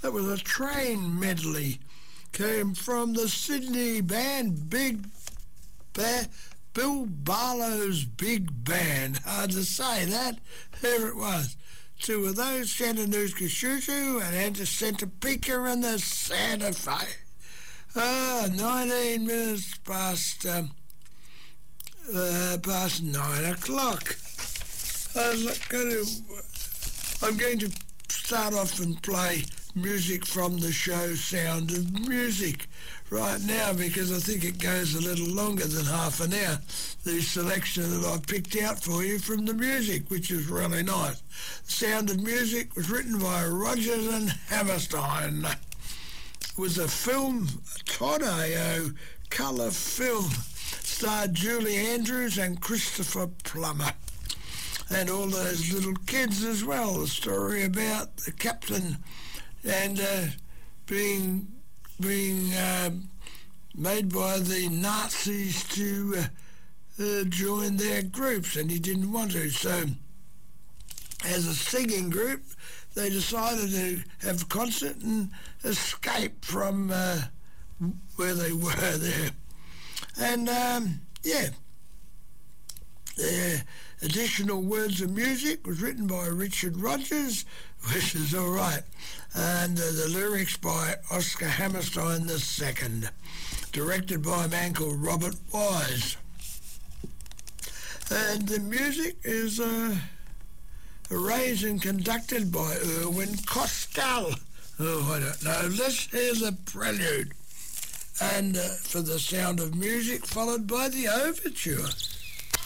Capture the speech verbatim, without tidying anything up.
That was a train medley. Came from the Sydney band Big ba- Bill Barlow's Big Band. Hard to say that. There it was. Two of those, Chattanooga Shoo and Enter Pika and the Santa Fe. Ah, nineteen minutes past, um, uh, past nine o'clock. I'm going to, I'm going to start off and play music from the show Sound of Music right now, because I think it goes a little longer than half an hour, the selection that I picked out for you from the music, which is really nice. Sound of Music was written by Rodgers and Hammerstein. It was a film, a Todd-A-O colour film, starred Julie Andrews and Christopher Plummer, and all those little kids as well. The story about the captain and uh, being being uh, made by the Nazis to uh, uh, join their groups, and he didn't want to. So, as a singing group, they decided to have a concert and escape from uh, where they were there. And, um, yeah, the additional words of music was written by Richard Rodgers, which is all right, and uh, the lyrics by Oscar Hammerstein the Second, directed by a man called Robert Wise. And the music is uh, arranged and conducted by Irwin Kostal. Oh, I don't know. Let's hear the prelude. And uh, for the Sound of Music, followed by the overture.